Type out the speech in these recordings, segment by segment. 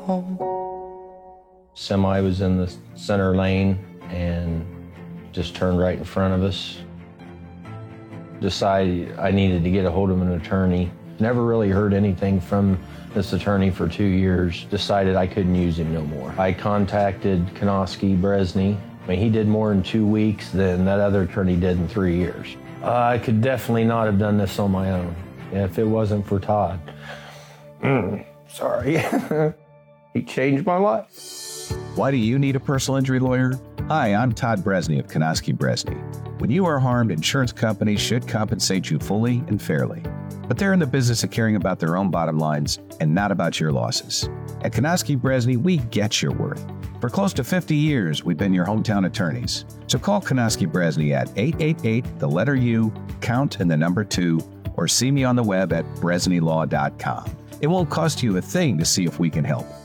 home. Semi was in the center lane and just turned right in front of us. Decided I needed to get a hold of an attorney. Never really heard anything from this attorney for 2 years. Decided I couldn't use him no more. I contacted Konoski Bresney. I mean, he did more in 2 weeks than that other attorney did in 3 years. I could definitely not have done this on my own if it wasn't for Todd. Sorry. He changed my life. Why do you need a personal injury lawyer? Hi, I'm Todd Bresney of Konoski Bresney. When you are harmed, insurance companies should compensate you fully and fairly. But they're in the business of caring about their own bottom lines and not about your losses. At Konoski Bresney, we get your worth. For close to 50 years, we've been your hometown attorneys. So call Konoski Bresney at 888, the letter U, count and the number 2, or see me on the web at bresneylaw.com. It won't cost you a thing to see if we can help.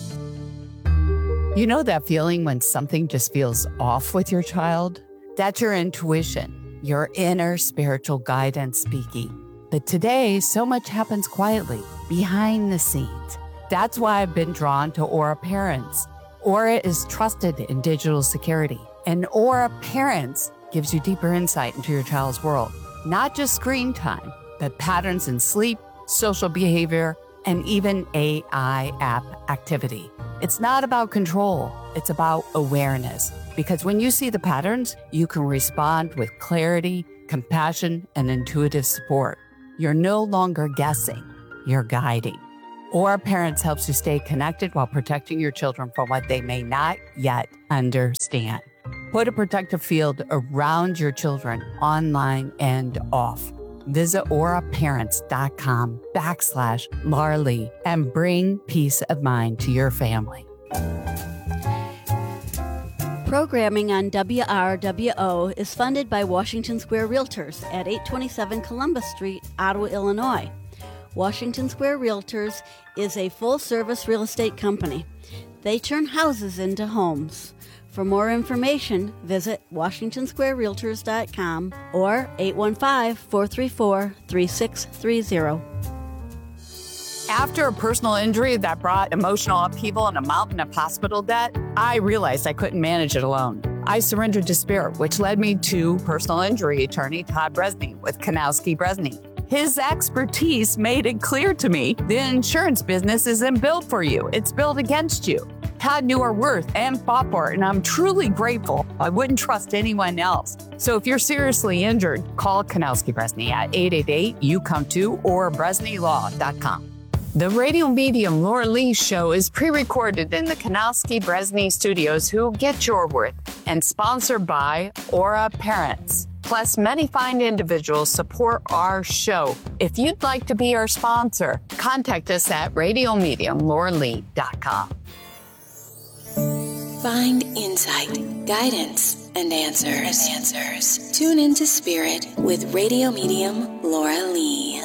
You know that feeling when something just feels off with your child? That's your intuition, your inner spiritual guidance speaking. But today, so much happens quietly, behind the scenes. That's why I've been drawn to Aura Parents. Aura is trusted in digital security, and Aura Parents gives you deeper insight into your child's world. Not just screen time, but patterns in sleep, social behavior, and even AI app activity. It's not about control, it's about awareness. Because when you see the patterns, you can respond with clarity, compassion, and intuitive support. You're no longer guessing, you're guiding. Aura Parents helps you stay connected while protecting your children from what they may not yet understand. Put a protective field around your children, online and off. Visit auraparents.com/Laura and bring peace of mind to your family. Programming on WRWO is funded by Washington Square Realtors at 827 Columbus Street, Ottawa, Illinois. Washington Square Realtors is a full-service real estate company. They turn houses into homes. For more information, visit WashingtonSquareRealtors.com or 815-434-3630. After a personal injury that brought emotional upheaval and a mountain of hospital debt, I realized I couldn't manage it alone. I surrendered to spirit, which led me to personal injury attorney Todd Bresney with Konoski Bresney. His expertise made it clear to me the insurance business isn't built for you, it's built against you. Todd knew our worth and fought for it, and I'm truly grateful. I wouldn't trust anyone else. So if you're seriously injured, call Konoski Bresney at 888-YOU-COME-TO or BresneyLaw.com. The radio medium Laura Lee show is pre-recorded in the Konoski Bresney studios, who get your worth, and sponsored by Aura Parents. Plus, many fine individuals support our show. If you'd like to be our sponsor, contact us at radiomediumlauralee.com. Find insight, guidance, and answers. Tune into Spirit with radio medium Laura Lee.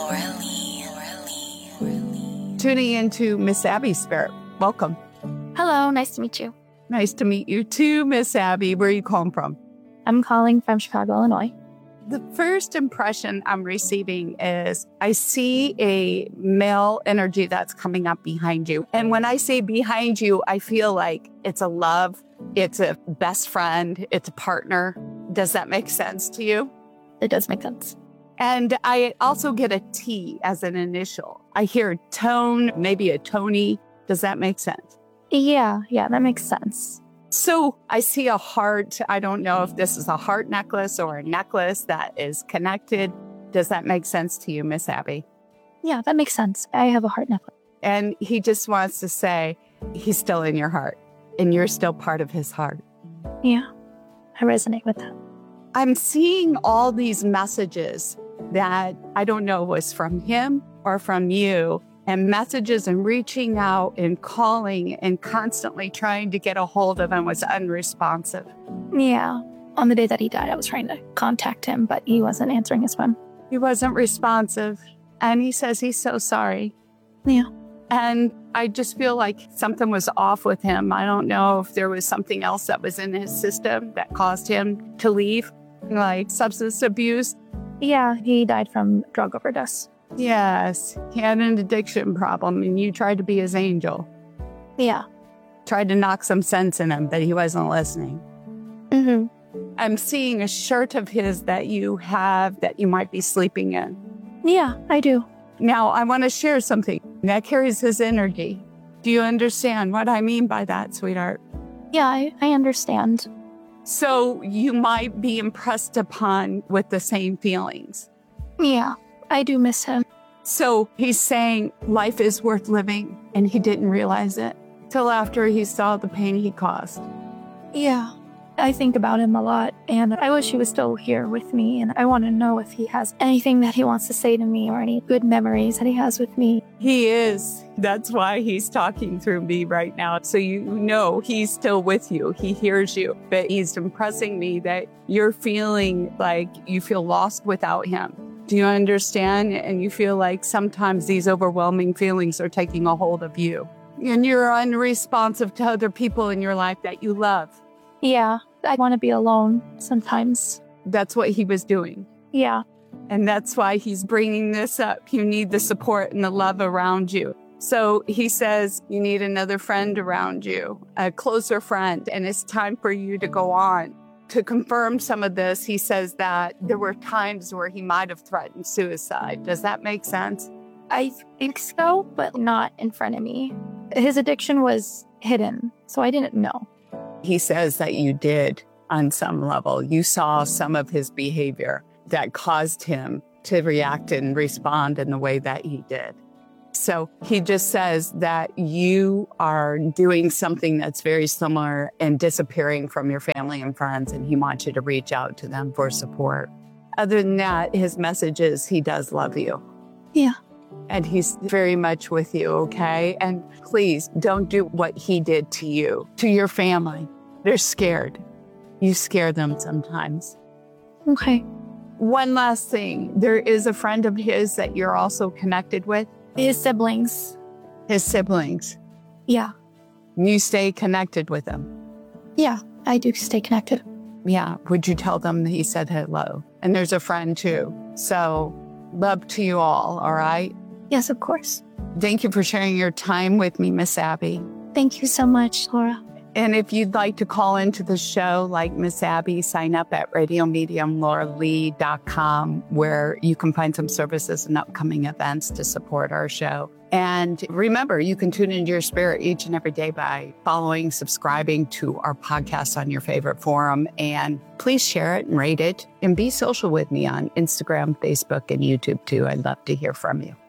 Tuning into Miss Abby's spirit. Welcome. Hello, nice to meet you. Nice to meet you too, Miss Abby. Where are you calling from? I'm calling from Chicago, Illinois. The first impression I'm receiving is I see a male energy that's coming up behind you. And when I say behind you, I feel like it's a love, it's a best friend, it's a partner. Does that make sense to you? It does make sense. And I also get a T as an initial. I hear tone, maybe a Tony. Does that make sense? Yeah, that makes sense. So I see a heart. I don't know if this is a heart necklace or a necklace that is connected. Does that make sense to you, Miss Abby? Yeah, that makes sense. I have a heart necklace. And he just wants to say he's still in your heart and you're still part of his heart. Yeah, I resonate with that. I'm seeing all these messages that I don't know was from him or from you, and messages and reaching out and calling and constantly trying to get a hold of him was unresponsive. Yeah. On the day that he died, I was trying to contact him, but he wasn't answering his phone. He wasn't responsive. And he says he's so sorry. Yeah. And I just feel like something was off with him. I don't know if there was something else that was in his system that caused him to leave, like substance abuse. Yeah, he died from drug overdose. Yes, he had an addiction problem and you tried to be his angel. Yeah. Tried to knock some sense in him, but he wasn't listening. Mm-hmm. I'm seeing a shirt of his that you have that you might be sleeping in. Yeah, I do. Now, I want to share something that carries his energy. Do you understand what I mean by that, sweetheart? Yeah, I understand. So you might be impressed upon with the same feelings. Yeah, I do miss him. So he's saying life is worth living, and he didn't realize it till after he saw the pain he caused. Yeah, I think about him a lot, and I wish he was still here with me, and I want to know if he has anything that he wants to say to me or any good memories that he has with me. He is. That's why he's talking through me right now. So you know he's still with you. He hears you. But he's impressing me that you're feeling like you feel lost without him. Do you understand? And you feel like sometimes these overwhelming feelings are taking a hold of you. And you're unresponsive to other people in your life that you love. Yeah, I want to be alone sometimes. That's what he was doing. Yeah. And that's why he's bringing this up. You need the support and the love around you. So he says you need another friend around you, a closer friend, and it's time for you to go on. To confirm some of this, he says that there were times where he might have threatened suicide. Does that make sense? I think so, but not in front of me. His addiction was hidden, so I didn't know. He says that you did on some level. You saw some of his behavior that caused him to react and respond in the way that he did. So he just says that you are doing something that's very similar and disappearing from your family and friends, and he wants you to reach out to them for support. Other than that, his message is he does love you. Yeah. And he's very much with you, okay? And please don't do what he did to you, to your family. They're scared. You scare them sometimes. Okay. One last thing. There is a friend of his that you're also connected with. His siblings. His siblings. Yeah. You stay connected with them. Yeah, I do stay connected. Yeah. Would you tell them that he said hello? And there's a friend too. So love to you all right? Yes, of course. Thank you for sharing your time with me, Miss Abby. Thank you so much, Laura. And if you'd like to call into the show like Miss Abby, sign up at radiomediumlauralee.com, where you can find some services and upcoming events to support our show. And remember, you can tune into your spirit each and every day by following, subscribing to our podcast on your favorite forum. And please share it and rate it and be social with me on Instagram, Facebook, and YouTube too. I'd love to hear from you.